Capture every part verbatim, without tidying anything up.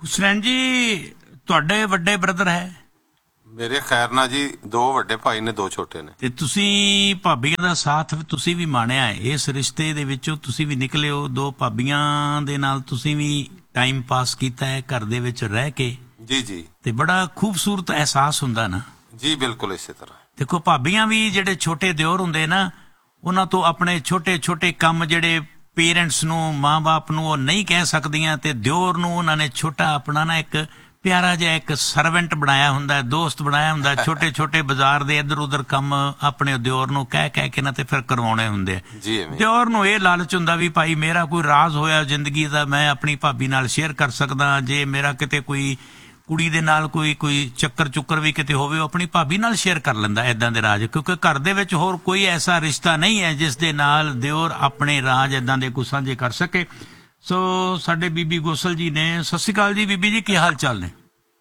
ਹੁਸਨੈਨ ਜੀ ਤੁਹਾਡੇ ਵੱਡੇ ਬ੍ਰਦਰ ਹੈ? ਮੇਰੇ ਖੈਰ ਨਾਲ ਜੀ ਦੋ ਵੱਡੇ ਭਾਈ ਨੇ, ਦੋ ਛੋਟੇ ਨੇ। ਤੇ ਤੁਸੀਂ ਭਾਬੀਆਂ ਦਾ ਸਾਥ ਤੁਸੀਂ ਵੀ ਮਾਣਿਆ ਇਸ ਰਿਸ਼ਤੇ ਦੇ ਵਿੱਚੋਂ, ਤੁਸੀਂ ਵੀ ਨਿਕਲੇ ਹੋ, ਦੋ ਭਾਬੀਆਂ ਦੇ ਨਾਲ ਤੁਸੀਂ ਵੀ ਟਾਈਮ ਪਾਸ ਕੀਤਾ ਹੈ ਘਰ ਦੇ ਵਿੱਚ ਰਹਿ ਕੇ। ਜੀ ਜੀ। ਤੇ ਬੜਾ ਖੂਬਸੂਰਤ ਅਹਿਸਾਸ ਹੁੰਦਾ ਨਾ। ਜੀ ਬਿਲਕੁਲ ਇਸੇ ਤਰ੍ਹਾਂ। ਦੇਖੋ ਭਾਬੀਆਂ ਵੀ ਜਿਹੜੇ ਛੋਟੇ ਦਿਓਰ ਹੁੰਦੇ ਨਾ, ਉਹਨਾਂ ਤੋਂ ਆਪਣੇ ਛੋਟੇ ਛੋਟੇ ਕੰਮ ਜਿਹੜੇ ਪੇਰੈਂਟਸ ਨੂੰ, ਮਾਂ ਬਾਪ ਨੂੰ ਉਹ ਨਹੀਂ ਕਹਿ ਸਕਦੀਆਂ, ਤੇ ਦਿਓਰ ਨੂੰ ਉਹਨਾਂ ਨੇ ਛੋਟਾ ਆਪਣਾ ਨਾ ਇੱਕ ਪਿਆਰਾ ਜਿਹਾ ਇੱਕ ਸਰਵੈਂਟ ਬਣਾਇਆ ਹੁੰਦਾ, ਦੋਸਤ ਬਣਾਇਆ ਹੁੰਦਾ। ਛੋਟੇ ਛੋਟੇ ਬਾਜ਼ਾਰ ਦੇ ਇੱਧਰ ਉੱਧਰ ਕੰਮ ਆਪਣੇ ਦਿਓਰ ਨੂੰ ਕਹਿ ਕਹਿ ਕੇ ਨਾ ਤੇ ਫਿਰ ਕਰਵਾਉਣੇ ਹੁੰਦੇ ਆ। ਦਿਓਰ ਨੂੰ ਇਹ ਲਾਲਚ ਹੁੰਦਾ ਵੀ ਭਾਈ ਮੇਰਾ ਕੋਈ ਰਾਜ਼ ਹੋਇਆ ਜ਼ਿੰਦਗੀ ਦਾ ਮੈਂ ਆਪਣੀ ਭਾਬੀ ਨਾਲ ਸ਼ੇਅਰ ਕਰ ਸਕਦਾ, ਜੇ ਮੇਰਾ ਕਿਤੇ ਕੋਈ ਕੁੜੀ ਦੇ ਨਾਲ ਕੋਈ ਕੋਈ ਚੱਕਰ ਚੁੱਕਰ ਵੀ ਕਿਤੇ ਹੋਵੇ ਉਹ ਆਪਣੀ ਭਾਬੀ ਨਾਲ ਸ਼ੇਅਰ ਕਰ ਲੈਂਦਾ ਏਦਾਂ ਦੇ ਰਾਜ, ਕਿਉਂਕਿ ਘਰ ਦੇ ਵਿੱਚ ਹੋਰ ਕੋਈ ਐਸਾ ਰਿਸ਼ਤਾ ਨਹੀਂ ਹੈ ਜਿਸ ਦੇ ਨਾਲ ਦਿਓਰ ਆਪਣੇ ਰਾਜ ਏਦਾਂ ਦੇ ਕੁਝ ਸਾਂਝੇ ਕਰ ਸਕੇ। ਸੋ ਸਾਡੇ ਬੀਬੀ ਗੋਸਲ ਜੀ ਨੇ। ਸਤਿ ਸ਼੍ਰੀ ਅਕਾਲ ਜੀ ਬੀਬੀ ਜੀ, ਕੀ ਹਾਲ ਚਾਲ ਨੇ?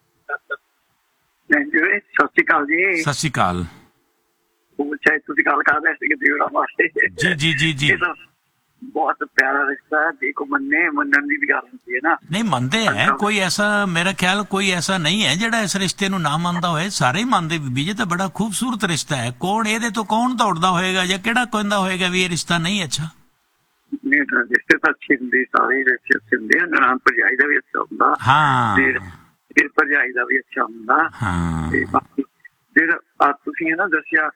ਸਤਿ ਸ਼੍ਰੀ ਅਕਾਲ ਜੀ। ਸਤਿ ਸ਼੍ਰੀ ਅਕਾਲ। ਤੁਸੀਂ ਗੱਲ ਕਰ ਰਹੇ ਸੀ ਦਿਓਰਾਂ ਵਾਸਤੇ। ਜੀ ਜੀ ਜੀ ਜੀ। ਬਹੁਤ ਪਿਆਰਾ ਰਿਸ਼ਤਾ ਹੈ, ਦੇਖੋ ਮੰਨੇ ਮੰਨਣ ਦੀ ਵੀ ਗੱਲ ਹੁੰਦੀ ਹੈ ਨਾ। ਨਹੀਂ ਮੰਨਦੇ ਹੈ, ਕੋਈ ਐਸਾ ਮੇਰਾ ਖਿਆਲ ਕੋਈ ਐਸਾ ਨਹੀਂ ਹੈ ਜਿਹੜਾ ਇਸ ਰਿਸ਼ਤੇ ਨੂੰ ਨਾ ਮੰਨਦਾ ਹੋਏ, ਸਾਰੇ ਹੀ ਮੰਨਦੇ ਬੀਬੀ ਜੀ। ਤਾਂ ਬੜਾ ਖੂਬਸੂਰਤ ਰਿਸ਼ਤਾ ਹੈ, ਕੌਣ ਇਹਦੇ ਤੋਂ ਕੌਣ ਦੌੜਦਾ ਹੋਏਗਾ ਜਾਂ ਕਿਹੜਾ ਕਹਿੰਦਾ ਹੋਏਗਾ ਵੀ ਇਹ ਰਿਸ਼ਤਾ ਨਹੀਂ ਅੱਛਾ? ਨਹੀਂ ਰਿਸ਼ਤੇ ਤਾਂ ਅੱਛੇ ਹੁੰਦੇ, ਸਾਰੇ ਰਿਸ਼ਤੇ ਅੱਛੇ ਹੁੰਦੇ ਆ। ਨਨਾਣ ਭਰਜਾਈ ਦਾ ਵੀ ਅੱਛਾ ਹੁੰਦਾ, ਹਾਂ ਫਿਰ ਭਰਜਾਈ ਦਾ ਵੀ ਅੱਛਾ ਹੁੰਦਾ। ਹਾਂ ਤੇ ਬਾਕੀ ਜਿਹੜਾ ਤੁਸੀਂ ਇਹ ਨਾ ਦੱਸਿਆ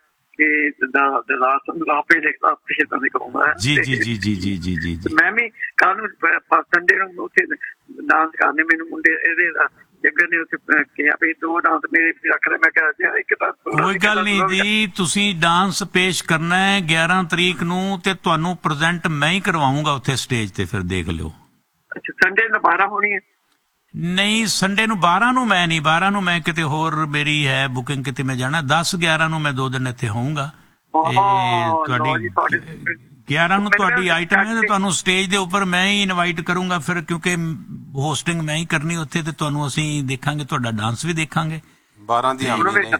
ਜੀ ਜੀ ਜੀ ਜੀ ਜੀ ਜੀ ਜੀ। ਮੈਂ ਵੀ ਕੱਲ ਨੂੰ ਸੰਡੇ ਨੂੰ ਉੱਥੇ ਡਾਂਸ ਕਰਨੇ, ਮੈਨੂੰ ਮੁੰਡੇ ਇਹਦੇ ਜੱਗਰ ਨੇ ਉੱਥੇ ਕਿਹਾ ਵੀ ਦੋ ਡਾਂਸ ਮੇਰੇ ਵੀ ਰੱਖ ਲੈ। ਮੈਂ ਕਿਹਾ ਇੱਕ ਤਾਂ ਕੋਈ ਗੱਲ ਨਹੀਂ ਜੀ, ਤੁਸੀਂ ਡਾਂਸ ਪੇਸ਼ ਕਰਨਾ ਹੈ ਗਿਆਰਾਂ ਤਰੀਕ ਨੂੰ, ਤੇ ਤੁਹਾਨੂੰ ਪ੍ਰੈਜ਼ੈਂਟ ਮੈਂ ਹੀ ਕਰਵਾਉਂਗਾ ਉੱਥੇ ਸਟੇਜ ਤੇ, ਫਿਰ ਦੇਖ ਲਿਓ। ਅੱਛਾ ਸੰਡੇ ਨੂੰ ਬਾਰਾਂ ਹੋਣੀ ਹੈ? ਨਹੀਂ ਸੰਡੇ ਨੂੰ ਬਾਰਾਂ ਨੂੰ ਮੈਂ ਨਹੀਂ, ਬਾਰਾਂ ਨੂੰ ਮੈਂ ਕਿਤੇ ਹੋਰ ਮੇਰੀ ਹੈ ਬੁਕਿੰਗ, ਕਿਤੇ ਮੈਂ ਜਾਣਾ। ਦਸ ਗਿਆਰਾਂ ਨੂੰ ਮੈਂ ਦੋ ਦਿਨ ਇੱਥੇ ਹੋਊਂਗਾ, ਤੇ ਤੁਹਾਡੀ ਗਿਆਰਾਂ ਨੂੰ ਤੁਹਾਡੀ ਆਈਟਮ ਹੈ, ਤੇ ਤੁਹਾਨੂੰ ਸਟੇਜ ਦੇ ਉੱਪਰ ਮੈਂ ਹੀ ਇਨਵਾਈਟ ਕਰੂੰਗਾ ਫਿਰ, ਕਿਉਂਕਿ ਹੋਸਟਿੰਗ ਮੈਂ ਹੀ ਕਰਨੀ ਉੱਥੇ, ਤੇ ਤੁਹਾਨੂੰ ਅਸੀਂ ਦੇਖਾਂਗੇ, ਤੁਹਾਡਾ ਡਾਂਸ ਵੀ ਦੇਖਾਂਗੇ। ਬਾਰਾਂ ਦੀ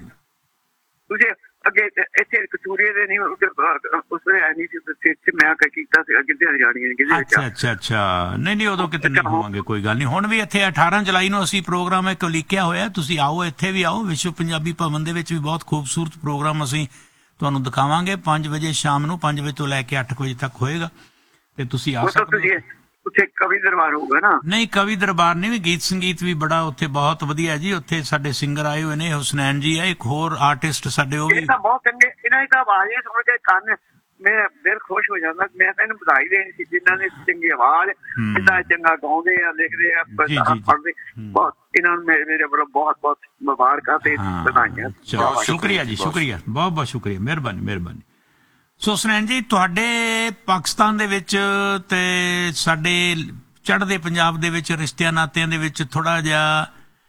ਤੁਸੀਂ ਅੱਗੇ ਇੱਥੇ ਕਚੂਰੀਏ ਦੇ ਨਹੀਂ ਉਸ ਵੇਲੇ ਐ ਨਹੀਂ ਸੀ, ਮੈਂ ਕੀਤਾ ਸੀ ਕਿਤੇ ਜਾਣੀਆਂ। ਅੱਛਾ ਅੱਛਾ ਅੱਛਾ। ਨਹੀਂ ਨਹੀਂ ਉਦੋਂ ਕਿਤੇ ਨਹੀਂ ਹੋਵਾਂਗੇ, ਕੋਈ ਗੱਲ ਨਹੀਂ। ਹੁਣ ਵੀ ਇੱਥੇ ਅਠਾਰਾਂ ਜੁਲਾਈ ਨੂੰ ਅਸੀਂ ਪ੍ਰੋਗਰਾਮ ਇੱਕ ਲਿਖਿਆ ਹੋਇਆ, ਤੁਸੀਂ ਆਓ, ਇੱਥੇ ਵੀ ਆਓ। ਵਿਸ਼ਵ ਪੰਜਾਬੀ ਭਵਨ ਦੇ ਵਿੱਚ ਵੀ ਬਹੁਤ ਖੂਬਸੂਰਤ ਪ੍ਰੋਗਰਾਮ ਅਸੀਂ ਤੁਹਾਨੂੰ ਦਿਖਾਵਾਂਗੇ। ਪੰਜ ਵਜੇ ਸ਼ਾਮ ਨੂੰ, ਪੰਜ ਵਜੇ ਤੋਂ ਲੈ ਕੇ ਅੱਠ ਵਜੇ ਤੱਕ ਹੋਏਗਾ, ਤੇ ਤੁਸੀਂ ਆ ਸਕਦੇ ਹੋ। ਉੱਥੇ ਕਵੀ ਦਰਬਾਰ ਹੋਊਗਾ ਨਾ? ਨਹੀਂ ਕਵੀ ਦਰਬਾਰ ਨਹੀਂ, ਵੀ ਗੀਤ ਸੰਗੀਤ ਵੀ ਬੜਾ ਉੱਥੇ ਬਹੁਤ ਵਧੀਆ ਜੀ। ਉੱਥੇ ਸਾਡੇ ਸਿੰਗਰ ਆਏ ਹੋਏ ਨੇ, ਹੁਸਨੈਨ ਜੀ ਹੈ, ਇੱਕ ਹੋਰ ਆਰਟਿਸਟ ਸਾਡੇ ਉਹ ਵੀ ਬਹੁਤ ਚੰਗੇ। ਇਹਨਾਂ ਦੀ ਤਾਂ ਆਵਾਜ਼ ਸੁਣ ਕੇ ਕੰਨ ਮੇਰਾ ਦਿਲ ਖੁਸ਼ ਹੋ ਜਾਂਦਾ। ਮੈਂ ਤਾਂ ਇਹਨੂੰ ਵਧਾਈ ਦੇਣੀ ਸੀ ਜਿਨ੍ਹਾਂ ਨੇ ਚੰਗੀ ਆਵਾਜ਼, ਇੰਨਾ ਚੰਗਾ ਗਾਉਂਦੇ ਆ, ਲਿਖਦੇ ਆ, ਪੜ੍ਹਦੇ। ਬਹੁਤ ਇਹਨਾਂ ਨੂੰ ਮੇਰੇ ਵੱਲੋਂ ਬਹੁਤ ਬਹੁਤ ਮੁਬਾਰਕਾਂ ਤੇ ਵਧਾਈਆਂ। ਸ਼ੁਕਰੀਆ ਜੀ, ਸ਼ੁਕਰੀਆ, ਬਹੁਤ ਬਹੁਤ ਸ਼ੁਕਰੀਆ, ਮਿਹਰਬਾਨੀ ਮਿਹਰਬਾਨੀ। ਸੋ ਹੁਸਨੈਨ ਜੀ ਤੁਹਾਡੇ ਪਾਕਿਸਤਾਨ ਦੇ ਵਿੱਚ ਤੇ ਸਾਡੇ ਚੜ੍ਹਦੇ ਪੰਜਾਬ ਦੇ ਵਿੱਚ ਰਿਸ਼ਤਿਆਂ ਨਾਤਿਆਂ ਦੇ ਵਿੱਚ ਥੋੜਾ ਜਿਹਾ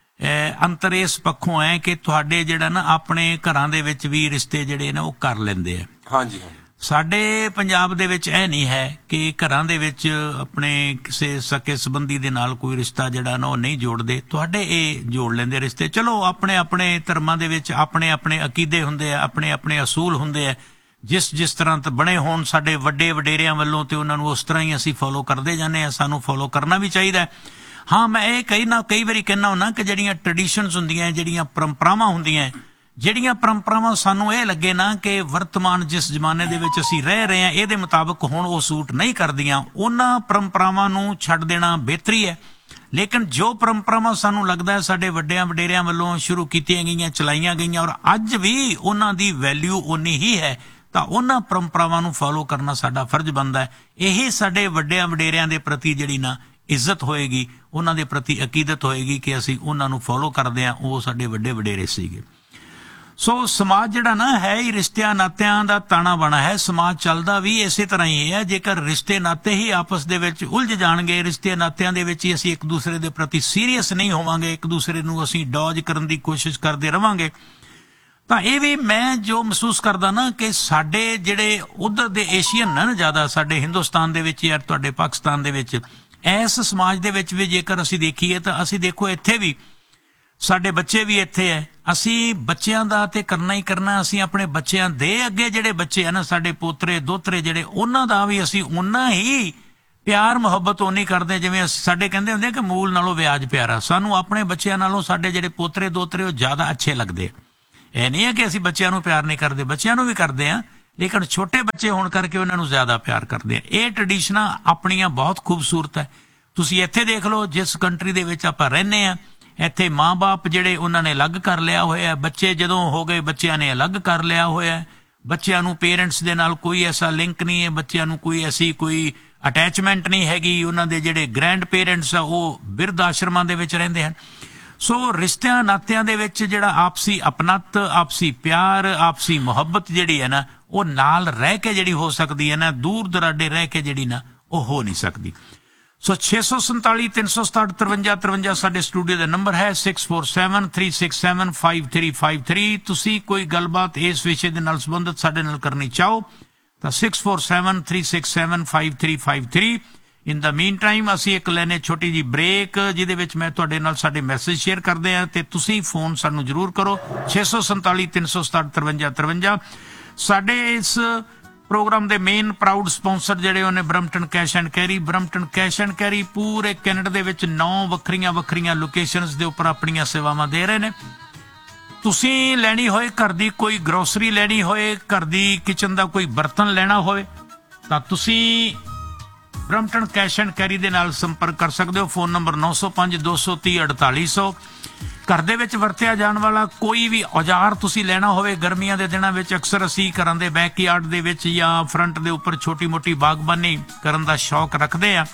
ਅੰਤਰ ਇਸ ਪੱਖੋਂ ਹੈ ਕਿ ਤੁਹਾਡੇ ਜਿਹੜਾ ਨਾ ਆਪਣੇ ਘਰਾਂ ਦੇ ਵਿੱਚ ਵੀ ਰਿਸ਼ਤੇ ਜਿਹੜੇ ਨੇ ਉਹ ਕਰ ਲੈਂਦੇ ਆ। ਹਾਂਜੀ। ਸਾਡੇ ਪੰਜਾਬ ਦੇ ਵਿੱਚ ਇਹ ਨਹੀਂ ਹੈ ਕਿ ਘਰਾਂ ਦੇ ਵਿੱਚ ਆਪਣੇ ਕਿਸੇ ਸਕੇ ਸੰਬੰਧੀ ਦੇ ਨਾਲ ਕੋਈ ਰਿਸ਼ਤਾ ਜਿਹੜਾ ਨਾ ਉਹ ਨਹੀਂ ਜੋੜਦੇ। ਤੁਹਾਡੇ ਇਹ ਜੋੜ ਲੈਂਦੇ ਰਿਸ਼ਤੇ। ਚਲੋ ਆਪਣੇ ਆਪਣੇ ਧਰਮਾਂ ਦੇ ਵਿੱਚ ਆਪਣੇ ਆਪਣੇ ਅਕੀਦੇ ਹੁੰਦੇ ਆ, ਆਪਣੇ ਆਪਣੇ ਅਸੂਲ ਹੁੰਦੇ ਆ, ਜਿਸ ਜਿਸ ਤਰ੍ਹਾਂ ਤਾਂ ਬਣੇ ਹੋਣ ਸਾਡੇ ਵੱਡੇ ਵਡੇਰਿਆਂ ਵੱਲੋਂ, ਤੇ ਉਹਨਾਂ ਨੂੰ ਉਸ ਤਰ੍ਹਾਂ ਹੀ ਅਸੀਂ ਫੋਲੋ ਕਰਦੇ ਜਾਂਦੇ ਹਾਂ। ਸਾਨੂੰ ਫੋਲੋ ਕਰਨਾ ਵੀ ਚਾਹੀਦਾ। ਹਾਂ ਮੈਂ ਇਹ ਕਈ ਨਾ ਕਈ ਵਾਰੀ ਕਹਿੰਦਾ ਹੁੰਦਾ ਕਿ ਜਿਹੜੀਆਂ ਟ੍ਰੈਡੀਸ਼ਨਸ ਹੁੰਦੀਆਂ, ਜਿਹੜੀਆਂ ਪਰੰਪਰਾਵਾਂ ਹੁੰਦੀਆਂ, ਜਿਹੜੀਆਂ ਪਰੰਪਰਾਵਾਂ ਸਾਨੂੰ ਇਹ ਲੱਗੇ ਨਾ ਕਿ ਵਰਤਮਾਨ ਜਿਸ ਜ਼ਮਾਨੇ ਦੇ ਵਿੱਚ ਅਸੀਂ ਰਹਿ ਰਹੇ ਹਾਂ ਇਹਦੇ ਮੁਤਾਬਕ ਹੁਣ ਉਹ ਸੂਟ ਨਹੀਂ ਕਰਦੀਆਂ, ਉਹਨਾਂ ਪਰੰਪਰਾਵਾਂ ਨੂੰ ਛੱਡ ਦੇਣਾ ਬਿਹਤਰੀ ਹੈ। ਲੇਕਿਨ ਜੋ ਪਰੰਪਰਾਵਾਂ ਸਾਨੂੰ ਲੱਗਦਾ ਹੈ ਸਾਡੇ ਵੱਡਿਆਂ ਵਡੇਰਿਆਂ ਵੱਲੋਂ ਸ਼ੁਰੂ ਕੀਤੀਆਂ ਗਈਆਂ, ਚਲਾਈਆਂ ਗਈਆਂ, ਔਰ ਅੱਜ ਵੀ ਉਹਨਾਂ ਦੀ ਵੈਲਿਊ ਓਨੀ ਹੀ ਹੈ, ਤਾਂ ਉਹਨਾਂ ਪਰੰਪਰਾਵਾਂ ਨੂੰ ਫੋਲੋ ਕਰਨਾ ਸਾਡਾ ਫਰਜ਼ ਬਣਦਾ ਹੈ। ਇਹੀ ਸਾਡੇ ਵੱਡਿਆਂ ਵਡੇਰਿਆਂ ਦੇ ਪ੍ਰਤੀ ਜਿਹੜੀ ਨਾ ਇੱਜ਼ਤ ਹੋਏਗੀ, ਉਹਨਾਂ ਦੇ ਪ੍ਰਤੀ ਅਕੀਦਤ ਹੋਏਗੀ ਕਿ ਅਸੀਂ ਉਹਨਾਂ ਨੂੰ ਫੋਲੋ ਕਰਦੇ ਹਾਂ, ਉਹ ਸਾਡੇ ਵੱਡੇ ਵਡੇਰੇ ਸੀਗੇ। ਸੋ ਸਮਾਜ ਜਿਹੜਾ ਨਾ ਹੈ ਹੀ ਰਿਸ਼ਤਿਆਂ ਨਾਤਿਆਂ ਦਾ ਤਾਣਾ ਬਾਣਾ ਹੈ। ਸਮਾਜ ਚੱਲਦਾ ਵੀ ਇਸੇ ਤਰ੍ਹਾਂ ਹੀ ਹੈ। ਜੇਕਰ ਰਿਸ਼ਤੇ ਨਾਤੇ ਹੀ ਆਪਸ ਦੇ ਵਿੱਚ ਉਲਝ ਜਾਣਗੇ, ਰਿਸ਼ਤੇ ਨਾਤਿਆਂ ਦੇ ਵਿੱਚ ਹੀ ਅਸੀਂ ਇੱਕ ਦੂਸਰੇ ਦੇ ਪ੍ਰਤੀ ਸੀਰੀਅਸ ਨਹੀਂ ਹੋਵਾਂਗੇ, ਇੱਕ ਦੂਸਰੇ ਨੂੰ ਅਸੀਂ ਡੌਜ ਕਰਨ ਦੀ ਕੋਸ਼ਿਸ਼ ਕਰਦੇ ਰਵਾਂਗੇ, ਤਾਂ ਇਹ ਵੀ ਮੈਂ ਜੋ ਮਹਿਸੂਸ ਕਰਦਾ ਨਾ ਕਿ ਸਾਡੇ ਜਿਹੜੇ ਉਧਰ ਦੇ ਏਸ਼ੀਅਨ ਨਾ ਜ਼ਿਆਦਾ, ਸਾਡੇ ਹਿੰਦੁਸਤਾਨ ਦੇ ਵਿੱਚ ਜਾਂ ਤੁਹਾਡੇ ਪਾਕਿਸਤਾਨ ਦੇ ਵਿੱਚ, ਇਸ ਸਮਾਜ ਦੇ ਵਿੱਚ ਵੀ ਜੇਕਰ ਅਸੀਂ ਦੇਖੀਏ ਤਾਂ ਅਸੀਂ ਦੇਖੋ ਇੱਥੇ ਵੀ ਸਾਡੇ ਬੱਚੇ ਵੀ ਇੱਥੇ ਹੈ, ਅਸੀਂ ਬੱਚਿਆਂ ਦਾ ਤੇ ਕਰਨਾ ਹੀ ਕਰਨਾ। ਅਸੀਂ ਆਪਣੇ ਬੱਚਿਆਂ ਦੇ ਅੱਗੇ ਜਿਹੜੇ ਬੱਚੇ ਆ ਨਾ, ਸਾਡੇ ਪੋਤਰੇ ਦੋਤਰੇ ਜਿਹੜੇ, ਉਹਨਾਂ ਦਾ ਵੀ ਅਸੀਂ ਓਨਾ ਹੀ ਪਿਆਰ ਮੁਹੱਬਤ ਉਹ ਨਹੀਂ ਕਰਦੇ ਜਿਵੇਂ ਸਾਡੇ ਕਹਿੰਦੇ ਹੁੰਦੇ ਕਿ ਮੂਲ ਨਾਲੋਂ ਵਿਆਜ ਪਿਆਰਾ। ਸਾਨੂੰ ਆਪਣੇ ਬੱਚਿਆਂ ਨਾਲੋਂ ਸਾਡੇ ਜਿਹੜੇ ਪੋਤਰੇ ਦੋਤਰੇ ਉਹ ਜ਼ਿਆਦਾ ਅੱਛੇ ਲੱਗਦੇ ਆ। ਇਹ ਨਹੀਂ ਹੈ ਕਿ ਅਸੀਂ ਬੱਚਿਆਂ ਨੂੰ ਪਿਆਰ ਨਹੀਂ ਕਰਦੇ, ਬੱਚਿਆਂ ਨੂੰ ਵੀ ਕਰਦੇ ਆ, ਲੇਕਿਨ ਛੋਟੇ ਬੱਚੇ ਹੋਣ ਕਰਕੇ ਉਹਨਾਂ ਨੂੰ ਜ਼ਿਆਦਾ ਪਿਆਰ ਕਰਦੇ ਆ। ਇਹ ਟ੍ਰੈਡੀਸ਼ਨਾਂ ਆਪਣੀਆਂ ਬਹੁਤ ਖੂਬਸੂਰਤ ਹੈ। ਤੁਸੀਂ ਇੱਥੇ ਦੇਖ ਲਓ, ਜਿਸ ਕੰਟਰੀ ਦੇ ਵਿੱਚ ਆਪਾਂ ਰਹਿੰਦੇ ਆ, ਇੱਥੇ ਮਾਂ ਬਾਪ ਜਿਹੜੇ ਉਹਨਾਂ ਨੇ ਅਲੱਗ ਕਰ ਲਿਆ ਹੋਇਆ, ਬੱਚੇ ਜਦੋਂ ਹੋ ਗਏ ਬੱਚਿਆਂ ਨੇ ਅਲੱਗ ਕਰ ਲਿਆ ਹੋਇਆ। ਬੱਚਿਆਂ ਨੂੰ ਪੇਰੈਂਟਸ ਦੇ ਨਾਲ ਕੋਈ ਐਸਾ ਲਿੰਕ ਨਹੀਂ ਹੈ, ਬੱਚਿਆਂ ਨੂੰ ਕੋਈ ਐਸੀ ਕੋਈ ਅਟੈਚਮੈਂਟ ਨਹੀਂ ਹੈਗੀ। ਉਹਨਾਂ ਦੇ ਜਿਹੜੇ ਗ੍ਰੈਂਡ ਪੇਰੈਂਟਸ ਆ ਉਹ ਬਿਰਧ ਆਸ਼ਰਮਾਂ ਦੇ ਵਿੱਚ ਰਹਿੰਦੇ ਹਨ। ਸੋ ਰਿਸ਼ਤਿਆਂ ਨਾਤਿਆਂ ਦੇ ਵਿੱਚ ਜਿਹੜਾ ਆਪਸੀ ਅਪਣੱਤ, ਆਪਸੀ ਪਿਆਰ, ਆਪਸੀ ਮੁਹੱਬਤ ਜਿਹੜੀ ਹੈ ਨਾ, ਉਹ ਨਾਲ ਰਹਿ ਕੇ ਜਿਹੜੀ ਹੋ ਸਕਦੀ ਹੈ ਨਾ, ਦੂਰ ਦਰਾਡੇ ਰਹਿ ਕੇ ਜਿਹੜੀ ਨਾ ਉਹ ਹੋ ਨਹੀਂ ਸਕਦੀ। ਸੋ ਛੇ ਸੌ ਸੰਤਾਲੀ ਤਿੰਨ ਸੌ ਸਤਾਹਠ ਤਰਵੰਜਾ ਤਰਵੰਜਾ ਸਾਡੇ ਸਟੂਡੀਓ ਦਾ ਨੰਬਰ ਹੈ six four seven three six seven five three five three. ਤੁਸੀਂ ਕੋਈ ਗੱਲਬਾਤ ਇਸ ਵਿਸ਼ੇ ਦੇ ਨਾਲ ਸੰਬੰਧਿਤ ਸਾਡੇ ਨਾਲ ਕਰਨੀ ਚਾਹੋ ਤਾਂ six four seven three six seven five three five three. ਇਨ ਦਾ ਮੀਨ ਟਾਈਮ ਅਸੀਂ ਇੱਕ ਲੈਨੇ ਛੋਟੀ ਜੀ ਬ੍ਰੇਕ, ਜਿਹਦੇ ਵਿੱਚ ਮੈਂ ਤੁਹਾਡੇ ਨਾਲ ਸਾਡੇ ਮੈਸੇਜ ਸ਼ੇਅਰ ਕਰਦੇ ਹਾਂ ਤੇ ਤੁਸੀਂ ਫੋਨ ਸਾਨੂੰ ਜ਼ਰੂਰ ਕਰੋ ਛੇ ਸੌ ਸੰਤਾਲੀ ਤਿੰਨ ਸੌ ਸਤਾਹਠ ਤਰਵੰਜਾ ਤਰਵੰਜਾ। ਸਾਡੇ ਇਸ ਪ੍ਰੋਗਰਾਮ ਦੇ ਮੇਨ ਪ੍ਰਾਊਡ ਸਪਾਂਸਰ ਜਿਹੜੇ ਉਹਨੇ Brampton cash and carry. Brampton cash and carry ਪੂਰੇ ਕੈਨੇਡਾ ਦੇ ਵਿੱਚ ਨੌ ਵੱਖਰੀਆਂ ਵੱਖਰੀਆਂ ਲੋਕੇਸ਼ਨਸ ਦੇ ਉੱਪਰ ਆਪਣੀਆਂ ਸੇਵਾਵਾਂ ਦੇ ਰਹੇ ਨੇ। ਤੁਸੀਂ ਲੈਣੀ ਹੋਏ ਘਰ ਦੀ ਕੋਈ ਗਰੋਸਰੀ ਲੈਣੀ ਹੋਏ, ਘਰ ਦੀ ਕਿਚਨ ਦਾ ਕੋਈ ਬਰਤਨ ਲੈਣਾ ਹੋਵੇ ਤਾਂ ਤੁਸੀਂ ਬਰਮਟਨ ਕੈਸ਼ ਐਂਡ ਕੈਰੀ ਦੇ ਨਾਲ ਸੰਪਰਕ ਕਰ ਸਕਦੇ ਹੋ। ਫੋਨ ਨੰਬਰ ਨੌ ਸੌ ਪੰਜ ਦੋ ਸੌ ਤੀਹ ਅੜਤਾਲੀ ਸੌ। ਘਰ ਦੇ ਵਿੱਚ ਵਰਤਿਆ ਜਾਣ ਵਾਲਾ ਕੋਈ ਵੀ ਔਜ਼ਾਰ ਤੁਸੀਂ ਲੈਣਾ ਹੋਵੇ, ਗਰਮੀਆਂ ਦੇ ਦਿਨਾਂ ਵਿੱਚ ਅਕਸਰ ਅਸੀਂ ਘਰਾਂ ਦੇ ਬੈਕਯਾਰਡ ਦੇ ਵਿੱਚ ਜਾਂ ਫਰੰਟ ਦੇ ਉੱਪਰ ਛੋਟੀ ਮੋਟੀ ਬਾਗਬਾਨੀ ਕਰਨ ਦਾ ਸ਼ੌਕ ਰੱਖਦੇ ਆ।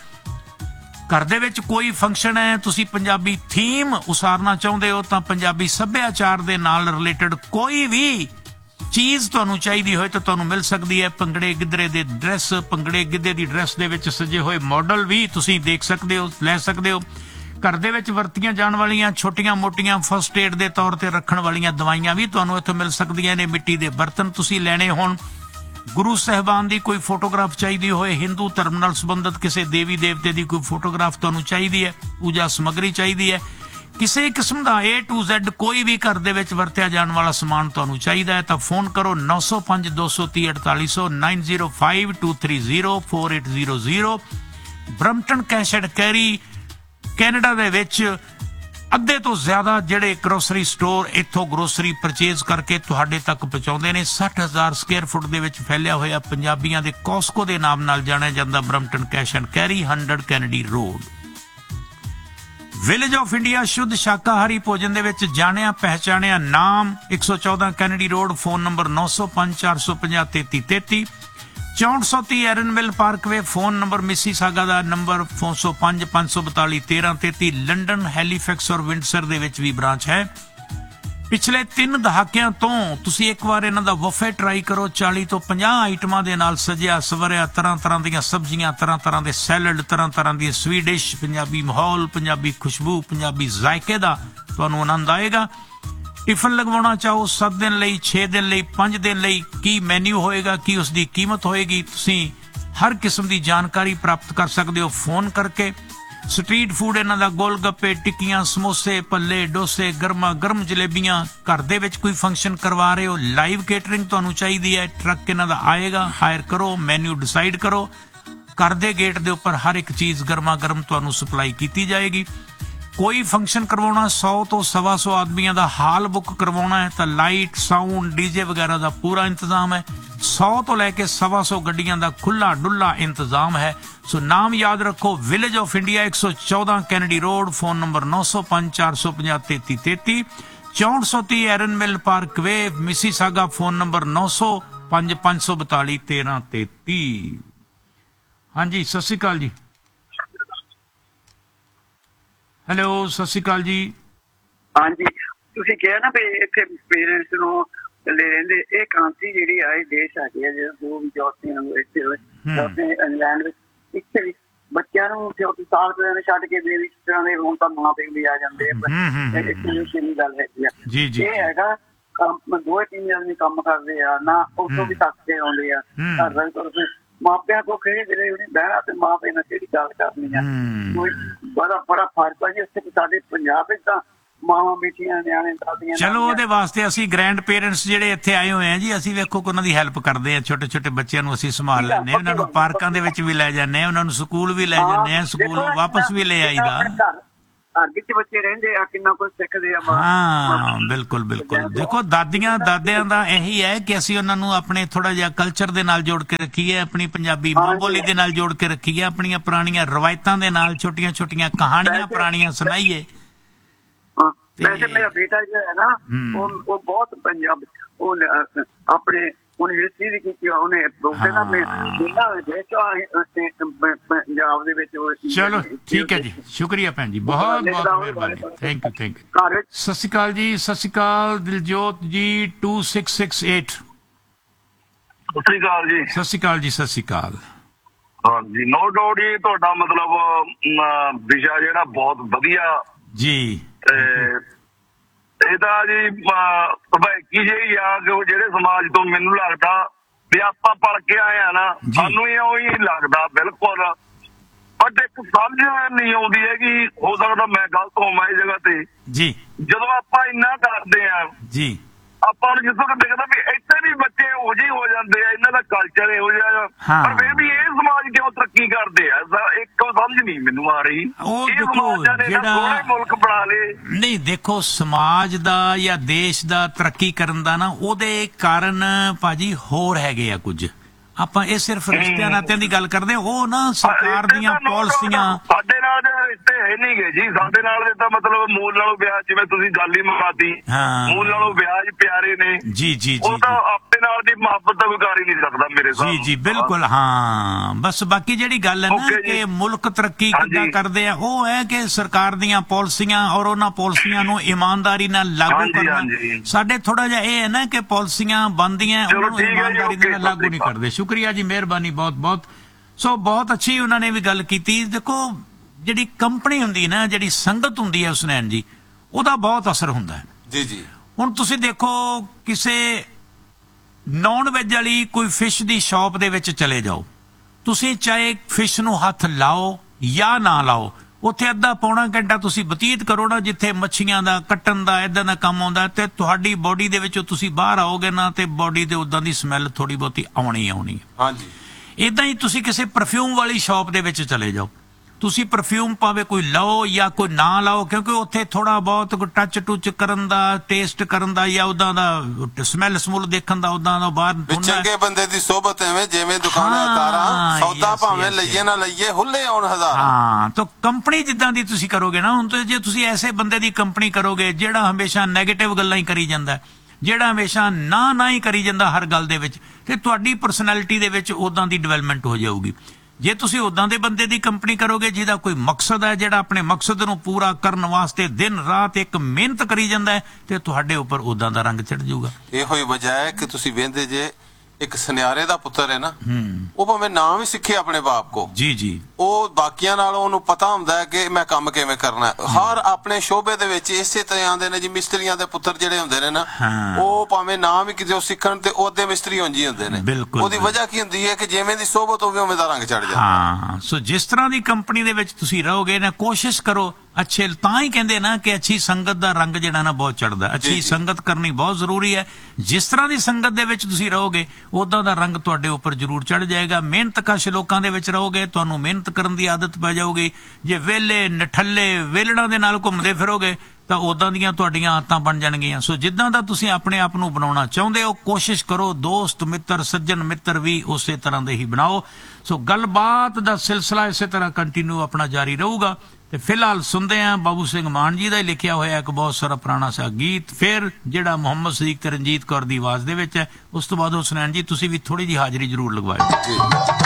ਘਰ ਦੇ ਵਿੱਚ ਕੋਈ ਫੰਕਸ਼ਨ ਹੈ, ਤੁਸੀਂ ਪੰਜਾਬੀ ਥੀਮ ਉਸਾਰਨਾ ਚਾਹੁੰਦੇ ਹੋ ਤਾਂ ਪੰਜਾਬੀ ਸੱਭਿਆਚਾਰ ਦੇ ਨਾਲ ਰਿਲੇਟਡ ਕੋਈ ਵੀ ਚੀਜ਼ ਤੁਹਾਨੂੰ ਚਾਹੀਦੀ ਹੋਏ ਤਾਂ ਤੁਹਾਨੂੰ ਮਿਲ ਸਕਦੀ ਹੈ। ਭੰਗੜੇ ਗਿੱਧਰੇ ਦੇ ਡਰੈਸ, ਭੰਗੜੇ ਗਿੱਧੇ ਦੀ ਡਰੈਸ ਦੇ ਵਿੱਚ ਸਜੇ ਹੋਏ ਮਾਡਲ ਵੀ ਤੁਸੀਂ ਦੇਖ ਸਕਦੇ ਹੋ, ਲੈ ਸਕਦੇ ਹੋ। ਘਰ ਦੇ ਵਿੱਚ ਵਰਤੀਆਂ ਜਾਣ ਵਾਲੀਆਂ ਛੋਟੀਆਂ ਮੋਟੀਆਂ ਫਸਟ ਏਡ ਦੇ ਤੌਰ ਤੇ ਰੱਖਣ ਵਾਲੀਆਂ ਦਵਾਈਆਂ ਵੀ ਤੁਹਾਨੂੰ ਇੱਥੋਂ ਮਿਲ ਸਕਦੀਆਂ ਨੇ। ਮਿੱਟੀ ਦੇ ਬਰਤਨ ਤੁਸੀਂ ਲੈਣੇ ਹੋਣ, ਗੁਰੂ ਸਾਹਿਬਾਨ ਦੀ ਕੋਈ ਫੋਟੋਗ੍ਰਾਫ ਚਾਹੀਦੀ ਹੋਏ, ਹਿੰਦੂ ਧਰਮ ਨਾਲ ਸੰਬੰਧਿਤ ਕਿਸੇ ਦੇਵੀ ਦੇਵਤੇ ਦੀ ਕੋਈ ਫੋਟੋਗ੍ਰਾਫ ਤੁਹਾਨੂੰ ਚਾਹੀਦੀ ਹੈ, ਪੂਜਾ ਸਮੱਗਰੀ ਚਾਹੀਦੀ ਹੈ, ਕਿਸੇ ਕਿਸਮ ਦਾ ਏ ਟੂ ਜ਼ੈਡ ਕੋਈ ਵੀ ਘਰ ਦੇ ਵਿੱਚ ਵਰਤਿਆ ਜਾਣ ਵਾਲਾ ਸਮਾਨ ਤੁਹਾਨੂੰ ਚਾਹੀਦਾ ਹੈ ਤਾਂ ਫੋਨ ਕਰੋ ਨੌ ਸੌ ਪੰਜ ਦੋ ਸੌ ਤੀਹ ਅੜਤਾਲੀ ਸੌ nine zero five two three zero four eight zero zero. Brampton cash and carry Canada ਦੇ ਵਿੱਚ ਅੱਧੇ ਤੋਂ ਜ਼ਿਆਦਾ ਜਿਹੜੇ ਗਰੋਸਰੀ ਸਟੋਰ ਇੱਥੋਂ ਗਰੋਸਰੀ ਪਰਚੇਜ਼ ਕਰਕੇ ਤੁਹਾਡੇ ਤੱਕ ਪਹੁੰਚਾਉਂਦੇ ਨੇ। ਸੱਠ ਹਜ਼ਾਰ ਸਕੁਅਰ ਫੁੱਟ ਦੇ ਵਿੱਚ ਫੈਲਿਆ ਹੋਇਆ ਪੰਜਾਬੀਆਂ ਦੇ ਕੋਸਕੋ ਦੇ ਨਾਮ ਨਾਲ ਜਾਣਿਆ ਜਾਂਦਾ Brampton cash and carry, hundred Kennedy road. Village of India ਸ਼ੁੱਧ ਸ਼ਾਕਾਹਾਰੀ ਭੋਜਨ ਦੇ ਵਿੱਚ ਜਾਣਿਆ ਪਹਿਚਾਣਿਆ ਨਾਮ, ਇੱਕ ਸੌ ਚੌਦਾਂ ਕੈਨੇਡੀ ਰੋਡ। ਫੋਨ ਨੰਬਰ ਨੌ ਸੌ ਪੰਜ ਚਾਰ ਸੌ ਪੰਜਾਹ ਤੇਤੀ ਤੇਤੀ। ਚੌਂਹਠ ਸੌ ਤੀਹ ਐਰਨਵਿਲ ਪਾਰਕਵੇ। ਫੋਨ ਨੰਬਰ ਮਿਸੀਸਾਗਾ ਦਾ ਨੰਬਰ ਫੋਨ ਸੌ ਪੰਜ ਪੰਜ ਸੌ ਬਤਾਲੀ ਤੇਰਾਂ ਤੇਤੀ। ਲੰਡਨ, ਹੈਲੀਫੈਕਸ ਔਰ ਵਿੰਡਸਰ ਦੇ ਵਿੱਚ ਵੀ ਬ੍ਰਾਂਚ ਹੈ। ਪਿਛਲੇ ਤਿੰਨ ਦਹਾਕਿਆਂ ਤੋਂ ਤੁਸੀਂ ਇੱਕ ਵਾਰ ਇਹਨਾਂ ਦਾ ਵਫੇ ਟਰਾਈ ਕਰੋ। ਚਾਲੀ ਤੋਂ ਪੰਜਾਹ ਆਈਟਮਾਂ ਦੇ ਨਾਲ ਸਜਿਆ ਸਵਰਿਆ, ਤਰ੍ਹਾਂ ਤਰ੍ਹਾਂ ਦੀਆਂ ਸਬਜ਼ੀਆਂ, ਤਰ੍ਹਾਂ ਤਰ੍ਹਾਂ ਦੇ ਸੈਲਡ, ਤਰ੍ਹਾਂ ਤਰ੍ਹਾਂ ਦੀ ਸਵੀਡਿਸ਼, ਪੰਜਾਬੀ ਮਾਹੌਲ, ਪੰਜਾਬੀ ਖੁਸ਼ਬੂ, ਪੰਜਾਬੀ ਜ਼ਾਇਕੇ ਦਾ ਤੁਹਾਨੂੰ ਆਨੰਦ ਆਏਗਾ। ਟਿਫਨ ਲਗਵਾਉਣਾ ਚਾਹੋ ਸੱਤ ਦਿਨ ਲਈ, ਛੇ ਦਿਨ ਲਈ, ਪੰਜ ਦਿਨ ਲਈ, ਕੀ ਮੈਨਿਊ ਹੋਏਗਾ, ਕੀ ਉਸ ਦੀ ਕੀਮਤ ਹੋਏਗੀ, ਤੁਸੀਂ ਹਰ ਕਿਸਮ ਦੀ ਜਾਣਕਾਰੀ ਪ੍ਰਾਪਤ ਕਰ ਸਕਦੇ ਹੋ ਫੋਨ ਕਰਕੇ। ਸਟਰੀਟ ਫੂਡ ਇਹਨਾਂ ਦਾ ਗੋਲ ਗੱਪੇ, ਟਿੱਕੀਆਂ, ਸਮੋਸੇ, ਭੱਲੇ, ਡੋਸੇ, ਗਰਮਾ ਗਰਮ ਜਲੇਬੀਆਂ। ਘਰ ਦੇ ਵਿੱਚ ਕੋਈ ਫੰਕਸ਼ਨ ਕਰਵਾ ਰਹੇ ਹੋ, ਲਾਈਵ ਕੇਟਰਿੰਗ ਤੁਹਾਨੂੰ ਚਾਹੀਦੀ ਹੈ, ਟਰੱਕ ਇਹਨਾਂ ਦਾ ਆਏਗਾ, ਹਾਇਰ ਕਰੋ, ਮੈਨਿਊ ਡਿਸਾਈਡ ਕਰੋ। ਘਰ ਦੇ ਗੇਟ ਦੇ ਉੱਪਰ ਹਰ ਇੱਕ ਚੀਜ਼ ਗਰਮਾ ਗਰਮ ਤੁਹਾਨੂੰ ਸਪਲਾਈ ਕੀਤੀ ਜਾਏਗੀ। ਕੋਈ ਫੰਕਸ਼ਨ ਕਰਵਾਉਣਾ, ਸੌ ਤੋਂ ਸਵਾ ਸੌ ਆਦਮੀਆਂ ਦਾ ਹਾਲ ਬੁੱਕ ਕਰਵਾਉਣਾ ਹੈ ਤਾਂ ਲਾਈਟ, ਸਾਊਂਡ, ਡੀਜੇ ਵਗੈਰਾ ਦਾ ਪੂਰਾ ਇੰਤਜ਼ਾਮ ਹੈ। ਸੌ ਤੋਂ ਲੈ ਕੇ ਸਵਾ ਸੌ ਗੱਡੀਆਂ ਦਾ ਖੁੱਲਾ ਡੁੱਲਾ ਇੰਤਜ਼ਾਮ ਹੈ। ਸੋ ਨਾਮ ਯਾਦ ਰੱਖੋ, ਵਿਲੇਜ ਆਫ ਇੰਡੀਆ, ਇੱਕ ਸੌ ਚੌਦਾਂ ਕੈਨੇਡੀ ਰੋਡ। ਫੋਨ ਨੰਬਰ ਨੌ ਸੌ ਪੰਜ ਚਾਰ ਸੌ ਪੰਜਾਹ ਤੇਤੀ ਤੇਤੀ। ਚੌਂਹਠ ਸੌ ਤੀਹ ਐਰਨਵਿਲ ਪਾਰਕਵੇ, ਮਿਸੀਸਾਗਾ। ਫੋਨ ਨੰਬਰ ਨੌ ਸੌ ਪੰਜ ਪੰਜ ਸੌ ਬਤਾਲੀ ਤੇਰਾਂ ਤੇਤੀ। ਹਾਂਜੀ, ਸਤਿ ਸ਼੍ਰੀ ਅਕਾਲ ਜੀ। ਹੈਲੋ, ਸਤਿ ਸ਼੍ਰੀ ਅਕਾਲ ਜੀ। ਹਾਂਜੀ, ਤੁਸੀਂ ਕਿਹਾ ਨਾ ਵੀ ਇੱਥੇ ਪੇਰੈਂਟਸ ਨੂੰ ਲੈ ਰਹਿੰਦੇ, ਇਹ ਕਾਂਤੀ ਜਿਹੜੀ ਆ ਇਹ ਦੇਸ਼ ਹੈਗੀ ਆ ਜਿਹੜਾ ਦੋ ਵੀ ਜੋਤੀਆਂ ਨੂੰ ਇੱਥੇ ਆਪਣੇ ਇੰਗਲੈਂਡ ਵਿੱਚ ਇੱਥੇ ਵੀ ਬੱਚਿਆਂ ਨੂੰ ਸਾਲ ਨੂੰ ਛੱਡ ਕੇ ਦੇ ਇਸ ਤਰ੍ਹਾਂ ਦੇ ਹੁਣ ਤਾਂ ਮਾਂ ਪਿਓ ਵੀ ਆ ਜਾਂਦੇ ਆ। ਇੱਥੇ ਗੱਲ ਹੈਗੀ ਆ ਜੀ ਜੀ, ਇਹ ਹੈਗਾ ਕੰਮ ਦੋ ਤਿੰਨ ਆਦਮੀ ਕੰਮ ਕਰਦੇ ਆ ਨਾ, ਉੱਥੋਂ ਵੀ ਥੱਕ ਕੇ ਆਉਂਦੇ ਆ। ਮਾਪਿਆਂ ਕੋਲ ਕਿਹੜੇ ਜਿਹੜੇ ਉਹਨੇ ਬਹਿਣਾ ਤੇ ਮਾਂ ਪਿਓ ਨਾਲ ਕਿਹੜੀ ਗੱਲ ਕਰਨੀ ਆ। ਕੋਈ ਬੜਾ ਬੜਾ ਫਰਕ ਆ ਜੀ ਇੱਥੇ। ਸਾਡੇ ਪੰਜਾਬ ਵਿੱਚ ਤਾਂ ਮਾਵਾਂ ਬੇਟੀਆਂ ਨਿਆਣੇ ਦਾਦੀਆਂ ਚਲੋ ਉਹਦੇ ਵਾਸਤੇ ਅਸੀਂ ਗ੍ਰੈਂਡ ਪੇਰੈਂਟਸ ਜਿਹੜੇ ਇੱਥੇ ਆਏ ਹੋਏ ਆ ਜੀ, ਅਸੀਂ ਵੇਖੋ ਉਹਨਾਂ ਦੀ ਹੈਲਪ ਕਰਦੇ ਆ। ਛੋਟੇ ਛੋਟੇ ਬੱਚਿਆਂ ਨੂੰ ਅਸੀਂ ਸੰਭਾਲ ਲੈਂਦੇ ਹਾਂ, ਉਹਨਾਂ ਨੂੰ ਪਾਰਕਾਂ ਦੇ ਵਿੱਚ ਵੀ ਲੈ ਜਾਂਦੇ ਆ, ਉਹਨਾਂ ਨੂੰ ਸਕੂਲ ਵੀ ਲੈ ਜਾਂਦੇ ਆ, ਸਕੂਲ ਵਾਪਸ ਵੀ ਲੈ ਆਈਦਾ। ਘਰ ਵਿੱਚ ਬੱਚੇ ਰਹਿੰਦੇ ਆ, ਕਿੰਨਾ ਕੁਝ ਸਿੱਖਦੇ ਆ। ਹਾਂ ਬਿਲਕੁਲ ਬਿਲਕੁਲ। ਦੇਖੋ ਦਾਦੀਆਂ ਦਾਦਿਆਂ ਦਾ ਇਹੀ ਹੈ ਕਿ ਅਸੀਂ ਉਹਨਾਂ ਨੂੰ ਆਪਣੇ ਥੋੜਾ ਜਿਹਾ ਕਲਚਰ ਦੇ ਨਾਲ ਜੋੜ ਕੇ ਰੱਖੀਏ, ਆਪਣੀ ਪੰਜਾਬੀ ਮਾਂ ਬੋਲੀ ਦੇ ਨਾਲ ਜੋੜ ਕੇ ਰੱਖੀਏ, ਆਪਣੀਆਂ ਪੁਰਾਣੀਆਂ ਰਵਾਇਤਾਂ ਦੇ ਨਾਲ ਛੋਟੀਆਂ ਛੋਟੀਆਂ ਕਹਾਣੀਆਂ ਪੁਰਾਣੀਆਂ ਸੁਣਾਈਏ। ਵੈਸੇ ਮੇਰਾ ਬੇਟਾ ਜੋ ਹੈ ਨਾ, ਉਹ ਉਹ ਬਹੁਤ ਪੰਜਾਬ ਉਹ ਆਪਣੇ ਉਹਨੇ ਹਿਸਟਰੀ ਦੀ ਕੀਤੀ, ਉਹਨੇ ਕਹਿੰਦਾ ਮੈਂ ਪੰਜਾਬ ਦੇ ਵਿੱਚ। ਚਲੋ ਠੀਕ ਹੈ ਜੀ, ਸ਼ੁਕਰੀਆ ਭੈਣ ਜੀ, ਬਹੁਤ ਬਹੁਤ ਮਿਹਰਬਾਨੀ, ਥੈਂਕ ਯੂ ਥੈਂਕ ਯੂ। ਸਤਿ ਸ਼੍ਰੀ ਅਕਾਲ ਜੀ, ਸਤਿ ਸ਼੍ਰੀ ਅਕਾਲ ਦਿਲਜੋਤ ਜੀ ਟੂ ਸਿਕਸ ਸਿਕਸ ਏਟ। ਸਤਿ ਸ਼੍ਰੀ ਅਕਾਲ ਜੀ। ਸਤਿ ਸ਼੍ਰੀ ਅਕਾਲ ਜੀ, ਸਤਿ ਸ਼੍ਰੀ ਅਕਾਲ। ਹਾਂਜੀ, ਨੋ ਡਾਊਟ ਜੀ, ਤੁਹਾਡਾ ਮਤਲਬ ਵਿਸ਼ਾ ਜਿਹੜਾ ਬਹੁਤ ਵਧੀਆ ਜੀ। ਇਹ ਤਾਂ ਜੀ ਭਵੈਕੀ ਜਿਹੀ ਆ ਕਿ ਜਿਹੜੇ ਸਮਾਜ ਤੋਂ ਮੈਨੂੰ ਲੱਗਦਾ ਵੀ ਆਪਾਂ ਪੜ ਕੇ ਆਏ ਆ ਨਾ, ਸਾਨੂੰ ਹੀ ਉਹੀ ਲੱਗਦਾ ਬਿਲਕੁਲ। ਬਟ ਇੱਕ ਸਮਝ ਨਹੀਂ ਆਉਂਦੀ ਹੈਗੀ, ਹੋ ਸਕਦਾ ਮੈਂ ਗਲਤ ਹੋਵਾਂ ਇਸ ਜਗ੍ਹਾ ਤੇ ਜੀ। ਜਦੋਂ ਆਪਾਂ ਇੰਨਾ ਕਰਦੇ ਆ ਜੀ, ਆਪਾਂ ਨੂੰ ਜਿੱਥੋਂ ਤੱਕ ਦਿਖਦਾ ਵੀ ਇੱਥੇ ਵੀ ਬੱਚੇ ਇਹੋ ਜਿਹੇ ਹੋ ਜਾਂਦੇ ਆ, ਇਹਨਾਂ ਦਾ ਕਲਚਰ ਇਹੋ ਜਿਹਾ, ਪਰ ਫਿਰ ਵੀ ਇਹ ਸਮਾਜ ਕਿਉਂ ਤਰੱਕੀ ਕਰਦੇ ਆ, ਇੱਕ ਸਮਝ ਨਹੀਂ ਮੈਨੂੰ ਆ ਰਹੀ। ਉਹ ਦੇਖੋ ਜਿਹੜਾ ਮੁਲਕ ਬਣਾ ਲੇ ਨਹੀਂ, ਦੇਖੋ ਸਮਾਜ ਦਾ ਜਾਂ ਦੇਸ਼ ਦਾ ਤਰੱਕੀ ਕਰਨ ਦਾ ਨਾ ਉਹਦੇ ਕਾਰਨ ਭਾਜੀ ਹੋਰ ਹੈਗੇ ਆ ਕੁਝ। ਆਪਾਂ ਇਹ ਸਿਰਫ ਰਿਸ਼ਤਿਆਂ ਨਾਤਿਆਂ ਦੀ ਗੱਲ ਕਰਦੇ, ਉਹ ਨਾ ਸਰਕਾਰ ਦੀਆਂ ਪਾਲਿਸੀਆਂ ਸਾਡੇ ਨਾਲ ਦੇ ਰਿਸ਼ਤੇ ਹੈ ਨਹੀਂ ਗੇ ਜੀ। ਸਾਡੇ ਨਾਲ ਦੇ ਤਾਂ ਮਤਲਬ ਮੂਲ ਨਾਲੋਂ ਵਿਆਹ, ਜਿਵੇਂ ਤੁਸੀਂ ਗੱਲ ਹੀ ਮੁਕਾਤੀ, ਮੂਲ ਨਾਲੋਂ ਵਿਆਹ ਪਿਆਰੇ ਨੇ ਜੀ ਜੀ। ਉਹ ਤਾਂ ਆਪਣੇ ਨਾਲ ਦੀ ਮੁਹੱਬਤ ਤਾਂ ਕੋਈ ਕਰ ਹੀ ਨਹੀਂ ਸਕਦਾ ਮੇਰੇ ਹਿਸਾਬ ਨਾਲ। ਜੀ ਜੀ ਬਿਲਕੁਲ। ਹਾਂ ਬਸ ਬਾਕੀ ਜਿਹੜੀ ਗੱਲ ਹੈ ਨਾ ਕਿ ਮੁਲਕ ਤਰੱਕੀ ਕਿੱਦਾਂ ਕਰਦੇ ਆ, ਉਹ ਹੈ ਕਿ ਸਰਕਾਰ ਦੀਆਂ ਪਾਲਿਸੀਆਂ ਔਰ ਉਹਨਾਂ ਪਾਲਿਸੀਆਂ ਨੂੰ ਇਮਾਨਦਾਰੀ ਨਾਲ ਲਾਗੂ ਕਰਨਾ। ਸਾਡੇ ਥੋੜਾ ਜਿਹਾ ਇਹ ਹੈ ਨਾ ਕਿ ਪਾਲਿਸੀਆਂ ਬਣਦੀਆਂ, ਉਹਨੂੰ ਇਮਾਨਦਾਰੀ ਨਾਲ ਲਾਗੂ ਨਹੀਂ ਕਰਦੇ। ਸ਼ੁਕਰੀਆ ਜੀ, ਮਿਹਰਬਾਨੀ ਬਹੁਤ ਬਹੁਤ। ਸੋ ਬਹੁਤ ਅੱਛੀ ਉਹਨਾਂ ਨੇ ਵੀ ਗੱਲ ਕੀਤੀ। ਦੇਖੋ ਜਿਹੜੀ ਕੰਪਨੀ ਹੁੰਦੀ ਨਾ, ਜਿਹੜੀ ਸੰਗਤ ਹੁੰਦੀ ਹੈ ਹੁਸਨੈਨ ਜੀ, ਉਹਦਾ ਬਹੁਤ ਅਸਰ ਹੁੰਦਾ ਹੈ ਜੀ ਜੀ। ਹੁਣ ਤੁਸੀਂ ਦੇਖੋ ਕਿਸੇ ਨੌਨ ਵੈਜ ਵਾਲੀ ਕੋਈ ਫਿਸ਼ ਦੀ ਸ਼ਾਪ ਦੇ ਵਿੱਚ ਚਲੇ ਜਾਓ, ਤੁਸੀਂ ਚਾਹੇ ਫਿਸ਼ ਨੂੰ ਹੱਥ ਲਾਓ ਜਾਂ ਨਾ ਲਾਓ, ਉੱਥੇ ਅੱਧਾ ਪੌਣਾ ਘੰਟਾ ਤੁਸੀਂ ਬਤੀਤ ਕਰੋ ਨਾ, ਜਿੱਥੇ ਮੱਛੀਆਂ ਦਾ ਕੱਟਣ ਦਾ ਏਦਾਂ ਦਾ ਕੰਮ ਆਉਂਦਾ, ਤੇ ਤੁਹਾਡੀ ਬੋਡੀ ਦੇ ਵਿੱਚੋਂ ਤੁਸੀਂ ਬਾਹਰ ਆਓਗੇ ਨਾ, ਤੇ ਬੋਡੀ ਦੇ ਉਦਾਂ ਦੀ ਸਮੈਲ ਥੋੜੀ ਬਹੁਤੀ ਆਉਣੀ ਆਉਣੀ। ਹਾਂਜੀ ਏਦਾਂ ਹੀ ਤੁਸੀਂ ਕਿਸੇ ਪਰਫਿਊਮ ਵਾਲੀ ਸ਼ਾਪ ਦੇ ਵਿੱਚ ਚਲੇ ਜਾਓ, ਤੁਸੀਂ ਪਰਫਿਊਮ ਭਾਵੇਂ ਕੋਈ ਲਓ ਜਾਂ ਕੋਈ ਨਾ ਲਾਓ, ਕਿਉਂਕਿ ਉੱਥੇ ਥੋੜਾ ਬਹੁਤ ਕੋਈ ਟੱਚ ਟੁੱਚ ਕਰਨ ਦਾ, ਟੇਸਟ ਕਰਨ ਦਾ, ਜਾਂ ਉਦਾਂ ਦਾ ਸਮੈਲ ਸਮੂਲ ਦੇਖਣ ਦਾ, ਉਦਾਂ ਦਾ ਬਾਹਰ ਚੰਗੇ ਬੰਦੇ ਦੀ ਸੋਬਤ ਐਵੇਂ ਜਿਵੇਂ ਦੁਕਾਨਦਾਰਾਂ ਸੌਦਾ ਭਾਵੇਂ ਲਈਏ ਨਾ ਲਈਏ ਹੁੱਲੇ ਆਉਣ ਹਜ਼ਾਰ। ਹਾਂ ਤਾਂ ਕੰਪਨੀ ਜਿੱਦਾਂ ਦੀ ਤੁਸੀਂ ਕਰੋਗੇ ਨਾ, ਹੁਣ ਜੇ ਤੁਸੀਂ ਐਸੇ ਬੰਦੇ ਦੀ ਕੰਪਨੀ ਕਰੋਗੇ ਜਿਹੜਾ ਹਮੇਸ਼ਾ ਨੈਗੇਟਿਵ ਗੱਲਾਂ ਹੀ ਕਰੀ ਜਾਂਦਾ, ਜਿਹੜਾ ਹਮੇਸ਼ਾ ਨਾ ਨਾ ਹੀ ਕਰੀ ਜਾਂਦਾ ਹਰ ਗੱਲ ਦੇ ਵਿੱਚ, ਤੇ ਤੁਹਾਡੀ ਪਰਸਨੈਲਿਟੀ ਦੇ ਵਿੱਚ ਉਦਾਂ ਦੀ ਡਿਵੈਲਪਮੈਂਟ ਹੋ ਜਾਊਗੀ। ਜੇ ਤੁਸੀਂ ਉਦਾਂ ਦੇ ਬੰਦੇ ਦੀ ਕੰਪਨੀ ਕਰੋਗੇ ਜਿਹਦਾ ਕੋਈ ਮਕਸਦ ਹੈ, ਜਿਹੜਾ ਆਪਣੇ ਮਕਸਦ ਨੂੰ ਪੂਰਾ ਕਰਨ ਵਾਸਤੇ ਦਿਨ ਰਾਤ ਇੱਕ ਮਿਹਨਤ ਕਰੀ ਜਾਂਦਾ ਹੈ, ਤੇ ਤੁਹਾਡੇ ਉੱਪਰ ਉਦਾਂ ਦਾ ਰੰਗ ਚੜ ਜਾਊਗਾ। ਇਹੋ ਹੀ ਵਜ੍ਹਾ ਹੈ ਕਿ ਤੁਸੀਂ ਵੇਂਦੇ ਜੇ ਇੱਕ ਸੁਨਿਆਰੇ ਦਾ ਪੁੱਤਰ ਹੈ ਨਾ, ਉਹ ਭਾਵੇਂ ਨਾਂ ਵੀ ਸਿੱਖੇ ਆਪਣੇ ਬਾਪ ਕੋ ਜੀ ਜੀ, ਉਹ ਬਾਕੀਆਂ ਨਾਲੋਂ ਉਹਨੂੰ ਪਤਾ ਹੁੰਦਾ ਹੈ ਕਿ ਮੈਂ ਕੰਮ ਕਿਵੇਂ ਕਰਨਾ। ਹਰ ਆਪਣੇ ਸ਼ੋਬੇ ਦੇ ਵਿੱਚ ਇਸੇ ਤਰ੍ਹਾਂ ਆਉਂਦੇ ਨੇ ਜੀ। ਮਿਸਤਰੀਆਂ ਦੇ ਪੁੱਤਰ ਜਿਹੜੇ ਹੁੰਦੇ ਨੇ ਨਾ, ਉਹ ਭਾਵੇਂ ਨਾਂ ਵੀ ਕਿਤੇ ਸਿੱਖਣ ਤੇ ਉਹਦੇ ਮਿਸਤਰੀ ਉਂਝ ਹੁੰਦੇ ਨੇ। ਉਹਦੀ ਵਜ੍ਹਾ ਕੀ ਹੁੰਦੀ ਹੈ ਕਿ ਜਿਵੇਂ ਦੀ ਸੋਬਤ ਹੋਵੇ ਉਵੇਂ ਦਾ ਰੰਗ ਚੜ ਜਾਂਦਾ। ਹਾਂ ਸੋ ਜਿਸ ਤਰ੍ਹਾਂ ਦੀ ਕੰਪਨੀ ਦੇ ਵਿੱਚ ਤੁਸੀਂ ਰਹੋਗੇ ਨਾ, ਕੋਸ਼ਿਸ਼ ਕਰੋ ਅੱਛੇ, ਤਾਂ ਹੀ ਕਹਿੰਦੇ ਨਾ ਕਿ ਅੱਛੀ ਸੰਗਤ ਦਾ ਰੰਗ ਜਿਹੜਾ ਨਾ ਬਹੁਤ ਚੜਦਾ। ਅੱਛੀ ਸੰਗਤ ਕਰਨੀ ਬਹੁਤ ਜ਼ਰੂਰੀ ਹੈ। ਜਿਸ ਤਰ੍ਹਾਂ ਦੀ ਸੰਗਤ ਦੇ ਵਿੱਚ ਤੁਸੀਂ ਰਹੋਗੇ ਉਦਾਂ ਦਾ ਰੰਗ ਤੁਹਾਡੇ ਉੱਪਰ ਜ਼ਰੂਰ ਚੜ ਜਾਏਗਾ। ਮਿਹਨਤਕਸ਼ ਲੋਕਾਂ ਦੇ ਵਿੱਚ ਰਹੋਗੇ, ਤੁਹਾਨੂੰ ਮਿਹਨਤ ਕਰਨ ਦੀ ਆਦਤ ਪੈ ਜਾਊਗੀ। ਜੇ ਵਿਹਲੇ ਨਠੱਲੇ ਵੇਲੜਾਂ ਦੇ ਨਾਲ ਘੁੰਮਦੇ ਫਿਰੋਗੇ ਤਾਂ ਉਦਾਂ ਦੀਆਂ ਤੁਹਾਡੀਆਂ ਆਦਤਾਂ ਬਣ ਜਾਣਗੀਆਂ। ਸੋ ਜਿੱਦਾਂ ਦਾ ਤੁਸੀਂ ਆਪਣੇ ਆਪ ਨੂੰ ਬਣਾਉਣਾ ਚਾਹੁੰਦੇ ਹੋ, ਕੋਸ਼ਿਸ਼ ਕਰੋ ਦੋਸਤ ਮਿੱਤਰ ਸੱਜਣ ਮਿੱਤਰ ਵੀ ਉਸੇ ਤਰ੍ਹਾਂ ਦੇ ਹੀ ਬਣਾਓ। ਸੋ ਗੱਲਬਾਤ ਦਾ ਸਿਲਸਿਲਾ ਇਸੇ ਤਰ੍ਹਾਂ ਕੰਟੀਨਿਊ ਆਪਣਾ ਜਾਰੀ ਰਹੂਗਾ। ਤੇ ਫਿਲਹਾਲ ਸੁਣਦੇ ਹਾਂ ਬਾਬੂ ਸਿੰਘ ਮਾਨ ਜੀ ਦਾ ਹੀ ਲਿਖਿਆ ਹੋਇਆ ਇੱਕ ਬਹੁਤ ਸਾਰਾ ਪੁਰਾਣਾ ਸਾ ਗੀਤ, ਫਿਰ ਜਿਹੜਾ ਮੁਹੰਮਦ ਸਦੀਕ ਤੇ ਰਣਜੀਤ ਕੌਰ ਦੀ ਆਵਾਜ਼ ਦੇ ਵਿੱਚ ਹੈ। ਉਸ ਤੋਂ ਬਾਅਦ ਹੁਸਨੈਨ ਜੀ ਤੁਸੀਂ ਵੀ ਥੋੜੀ ਜਿਹੀ ਹਾਜ਼ਰੀ ਜ਼ਰੂਰ ਲਗਵਾਇਓ।